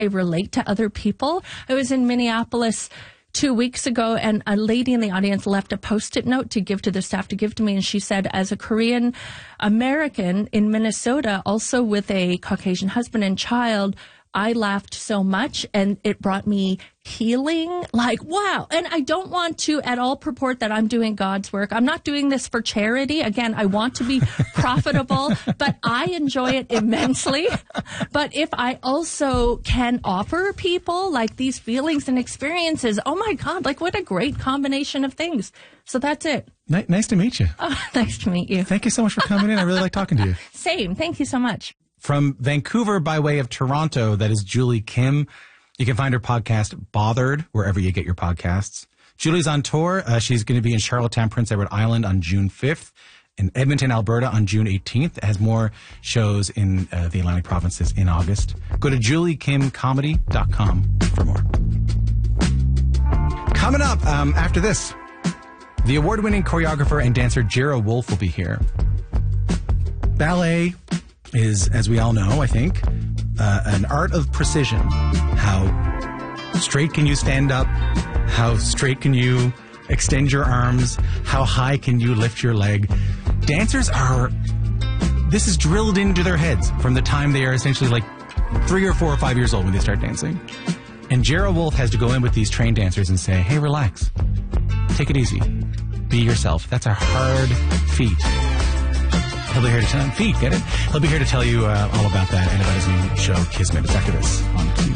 I relate to other people. I was in Minneapolis 2 weeks ago, and a lady in the audience left a Post-it note to give to the staff to give to me. And she said, as a Korean American in Minnesota, also with a Caucasian husband and child, I laughed so much and it brought me healing. Like, wow. And I don't want to at all purport that I'm doing God's work. I'm not doing this for charity. Again, I want to be profitable, but I enjoy it immensely. But if I also can offer people like these feelings and experiences, oh my God, like what a great combination of things. So that's it. Nice to meet you. Oh, nice to meet you. Thank you so much for coming in. I really like talking to you. Same. Thank you so much. From Vancouver by way of Toronto, that is Julie Kim. You can find her podcast, Bothered, wherever you get your podcasts. Julie's on tour. She's going to be in Charlottetown, Prince Edward Island on June 5th, in Edmonton, Alberta on June 18th. It has more shows in the Atlantic provinces in August. Go to juliekimcomedy.com for more. Coming up after this, the award-winning choreographer and dancer Jera Wolf will be here. Ballet is, as we all know, I think, an art of precision. How straight can you stand up? How straight can you extend your arms? How high can you lift your leg? Dancers this is drilled into their heads from the time they are essentially like 3 or 4 or 5 years old when they start dancing. And Jera Wolf has to go in with these trained dancers and say, hey, relax. Take it easy. Be yourself. That's a hard feat. He'll be here to tell you, get it? He'll be here to tell you all about that and about his new show, Kismet. It's after this on Q.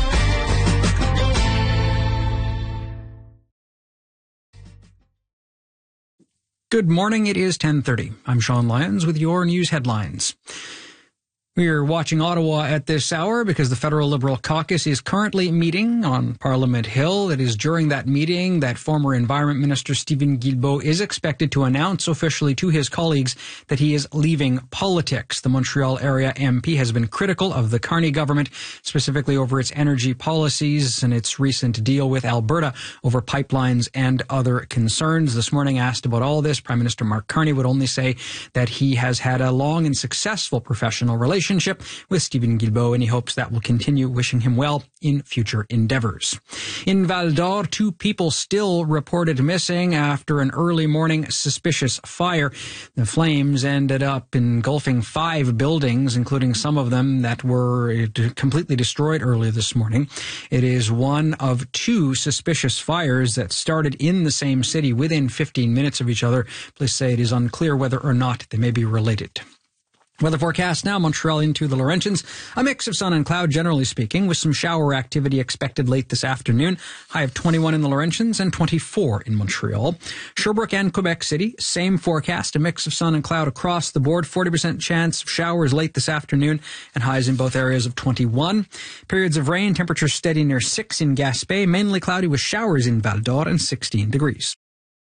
Good morning. It is 10:30. I'm Sean Lyons with your news headlines. We're watching Ottawa at this hour because the Federal Liberal Caucus is currently meeting on Parliament Hill. It is during that meeting that former Environment Minister Stephen Guilbeault is expected to announce officially to his colleagues that he is leaving politics. The Montreal area MP has been critical of the Carney government, specifically over its energy policies and its recent deal with Alberta over pipelines and other concerns. This morning, asked about all this, Prime Minister Mark Carney would only say that he has had a long and successful professional relationship with Stephen Guilbeault, and he hopes that will continue, wishing him well in future endeavors. In Val d'Or, 2 people still reported missing after an early morning suspicious fire. The flames ended up engulfing 5 buildings, including some of them that were completely destroyed early this morning. It is one of 2 suspicious fires that started in the same city within 15 minutes of each other. Police say it is unclear whether or not they may be related. Weather forecast now, Montreal into the Laurentians. A mix of sun and cloud, generally speaking, with some shower activity expected late this afternoon. High of 21 in the Laurentians and 24 in Montreal. Sherbrooke and Quebec City, same forecast. A mix of sun and cloud across the board. 40% chance of showers late this afternoon and highs in both areas of 21. Periods of rain, temperature steady near 6 in Gaspé. Mainly cloudy with showers in Val d'Or and 16 degrees.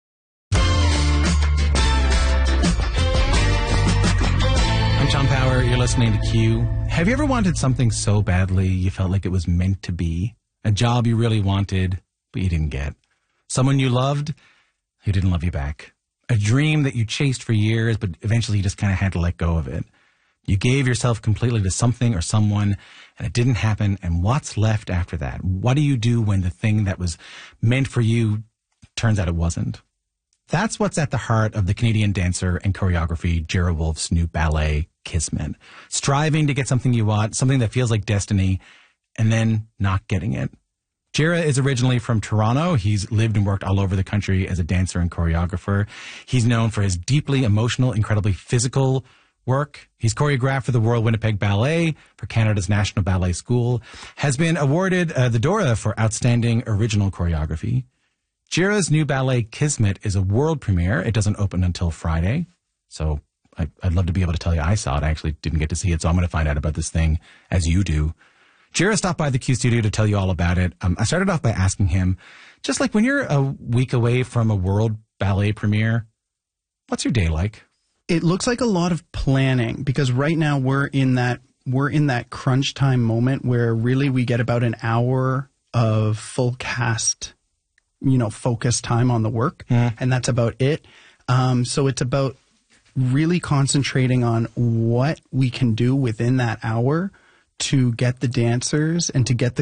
I'm John Power. You're listening to Q. Have you ever wanted something so badly you felt like it was meant to be? A job you really wanted, but you didn't get. Someone you loved who didn't love you back. A dream that you chased for years, but eventually you just kind of had to let go of it. You gave yourself completely to something or someone, and it didn't happen. And what's left after that? What do you do when the thing that was meant for you turns out it wasn't? That's what's at the heart of the Canadian dancer and choreography Jera Wolf's new ballet, Kismet. Striving to get something you want, something that feels like destiny, and then not getting it. Jera is originally from Toronto. He's lived and worked all over the country as a dancer and choreographer. He's known for his deeply emotional, incredibly physical work. He's choreographed for the Royal Winnipeg Ballet, for Canada's National Ballet School, has been awarded the Dora for Outstanding Original Choreography. Jera's new ballet, Kismet, is a world premiere. It doesn't open until Friday, so I'd love to be able to tell you I saw it. I actually didn't get to see it, so I'm going to find out about this thing as you do. Jera stopped by the Q studio to tell you all about it. I started off by asking him, just like when you're a week away from a world ballet premiere, what's your day like? It looks like a lot of planning because right now we're in that crunch time moment where really we get about an hour of full cast, focus time on the work, and that's about it. So it's about really concentrating on what we can do within that hour to get the dancers and to get the